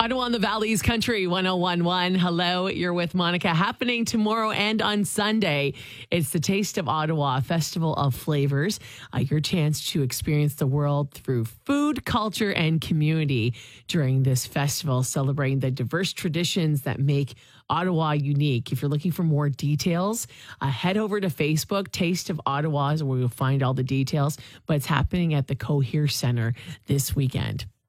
Ottawa on the Valley's Country 1011. Hello, you're with Monica. Happening tomorrow and on Sunday, it's the Taste of Ottawa Festival of Flavors. Your chance to experience the world through food, culture, and community during this festival, celebrating the diverse traditions that make Ottawa unique. If you're looking for more details, head over to Facebook. Taste of Ottawa is where you'll find all the details. But it's happening at the Cohere Center this weekend.